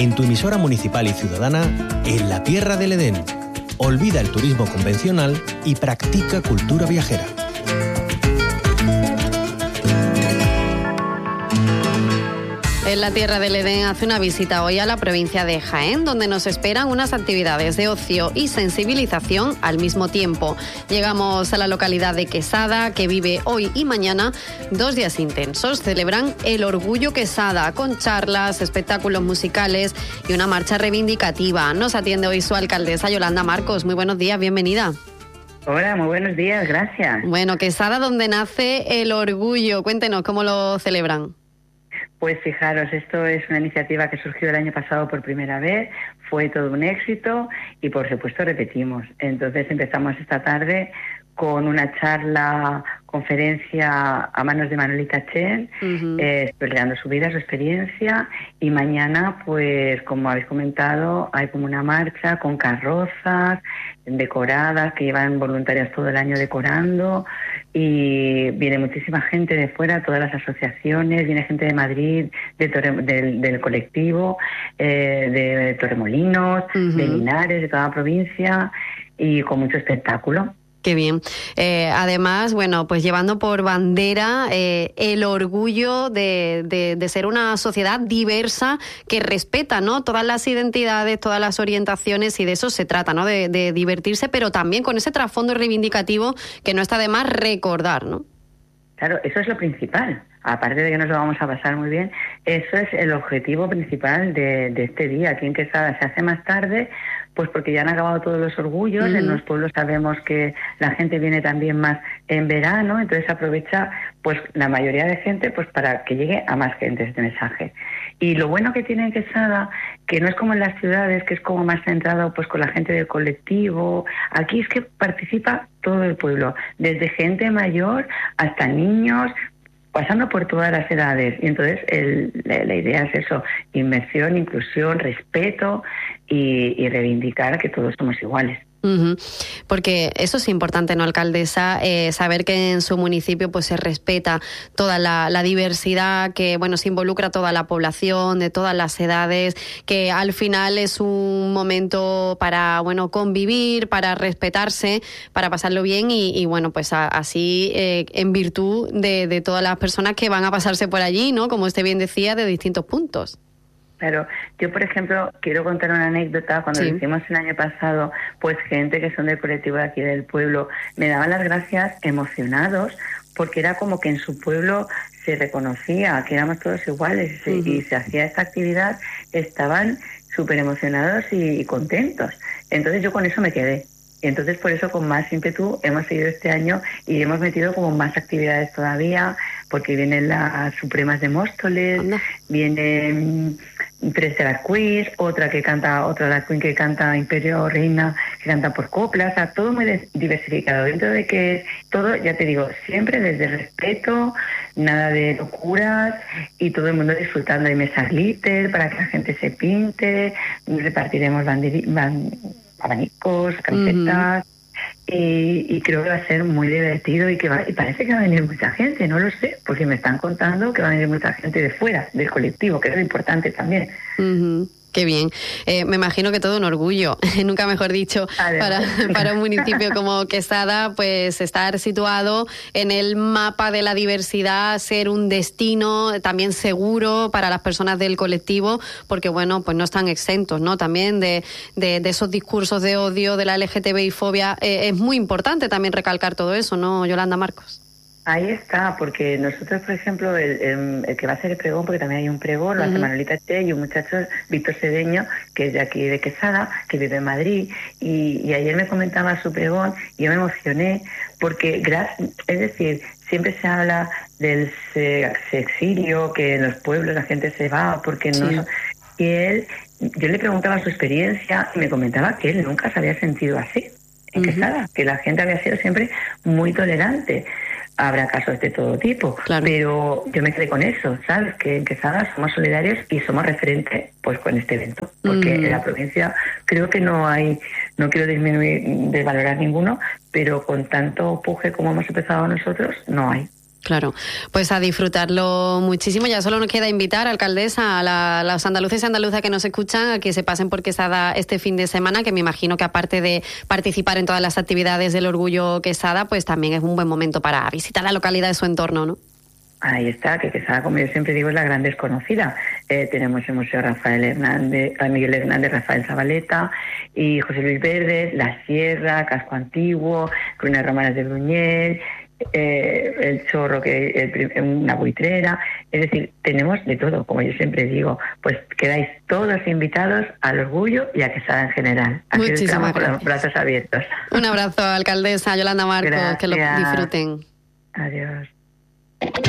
en tu emisora municipal y ciudadana, en la Tierra del Edén. Olvida el turismo convencional y practica cultura viajera. En la Tierra del Edén hace una visita hoy a la provincia de Jaén, donde nos esperan unas actividades de ocio y sensibilización al mismo tiempo. Llegamos a la localidad de Quesada, que vive hoy y mañana 2 días intensos. Celebran el Orgullo Quesada, con charlas, espectáculos musicales y una marcha reivindicativa. Nos atiende hoy su alcaldesa, Yolanda Marcos. Muy buenos días, bienvenida. Hola, muy buenos días, gracias. Bueno, Quesada, donde nace el orgullo. Cuéntenos, ¿cómo lo celebran? Pues fijaros, esto es una iniciativa que surgió el año pasado por primera vez, fue todo un éxito y por supuesto repetimos. Entonces empezamos esta tarde con una charla, conferencia a manos de Manolita Chen, explicando su vida, su experiencia, y mañana, pues como habéis comentado, hay como una marcha con carrozas decoradas que llevan voluntarias todo el año decorando, y viene muchísima gente de fuera, todas las asociaciones, viene gente de Madrid, del colectivo, de Torremolinos, de Linares, de toda la provincia, y con mucho espectáculo. Qué bien. Además, bueno, pues llevando por bandera el orgullo de ser una sociedad diversa que respeta, ¿no?, todas las identidades, todas las orientaciones, y de eso se trata, ¿no?, de divertirse, pero también con ese trasfondo reivindicativo que no está de más recordar, ¿no? Claro, eso es lo principal. Aparte de que nos lo vamos a pasar muy bien, eso es el objetivo principal de este día. Aquí en Quesada se hace más tarde, pues porque ya han acabado todos los orgullos. En los pueblos sabemos que la gente viene también más en verano, entonces aprovecha pues la mayoría de gente pues para que llegue a más gente este mensaje. Y lo bueno que tiene Quesada, que no es como en las ciudades, que es como más centrado pues con la gente del colectivo. Aquí es que participa todo el pueblo, desde gente mayor hasta niños, pasando por todas las edades. Y entonces la idea es eso: inmersión, inclusión, respeto y reivindicar que todos somos iguales. Porque eso es importante, ¿no, alcaldesa? Saber que en su municipio pues se respeta toda la diversidad, que bueno, se involucra toda la población de todas las edades, que al final es un momento para bueno convivir, para respetarse, para pasarlo bien y bueno, pues así en virtud de todas las personas que van a pasarse por allí, ¿no? Como usted bien decía, de distintos puntos. Claro, yo por ejemplo quiero contar una anécdota. Cuando lo hicimos el año pasado, pues gente que son del colectivo de aquí del pueblo me daban las gracias emocionados, porque era como que en su pueblo se reconocía que éramos todos iguales y se hacía esta actividad, estaban súper emocionados y contentos. Entonces yo con eso me quedé. Y entonces por eso con más ímpetu hemos seguido este año y hemos metido como más actividades todavía, porque vienen las Supremas de Móstoles, vienen 3 drag queens, otra drag queen que canta Imperio Reina, que canta por coplas, o sea, todo muy diversificado, dentro de que todo, ya te digo, siempre desde respeto, nada de locuras, y todo el mundo disfrutando. Hay mesa glitter para que la gente se pinte, repartiremos abanicos, camisetas, y creo que va a ser muy divertido y parece que va a venir mucha gente, no lo sé, porque me están contando que va a venir mucha gente de fuera del colectivo, que es lo importante también. Qué bien. Me imagino que todo un orgullo, nunca mejor dicho, para un municipio como Quesada, pues estar situado en el mapa de la diversidad, ser un destino también seguro para las personas del colectivo, porque bueno, pues no están exentos, ¿no? También de esos discursos de odio, de la LGTBI-fobia. Es muy importante también recalcar todo eso, ¿no, Yolanda Marcos? Ahí está, porque nosotros, por ejemplo, el que va a hacer el pregón, porque también hay un pregón, lo hace Manolita Che y un muchacho, Víctor Cedeño, que es de aquí de Quesada, que vive en Madrid, y ayer me comentaba su pregón y yo me emocioné, porque es decir, siempre se habla del sexilio, que en los pueblos la gente se va, porque no... Y yo le preguntaba su experiencia y me comentaba que él nunca se había sentido así en Quesada, que la gente había sido siempre muy tolerante. Habrá casos de todo tipo, pero yo me quedé con eso, ¿sabes? Que en Quesada somos solidarios y somos referentes pues con este evento, porque en la provincia creo que no quiero desvalorar ninguno, pero con tanto empuje como hemos empezado nosotros, no hay. Claro, pues a disfrutarlo muchísimo. Ya solo nos queda invitar, alcaldesa, a los andaluces y andaluzas que nos escuchan a que se pasen por Quesada este fin de semana, que me imagino que aparte de participar en todas las actividades del Orgullo Quesada, pues también es un buen momento para visitar la localidad de su entorno, ¿no? Ahí está, que Quesada, como yo siempre digo, es la gran desconocida. Tenemos el Museo Miguel Hernández, Rafael Zabaleta y José Luis Verdes, La Sierra, Casco Antiguo, Ruinas Romanas de Bruñel, el Chorro, una buitrera. Es decir, tenemos de todo, como yo siempre digo. Pues quedáis todos invitados al Orgullo y a Quesada en general. Aquí estamos con los brazos abiertos. Un abrazo, alcaldesa Yolanda Marcos. Gracias. Que lo disfruten. Adiós.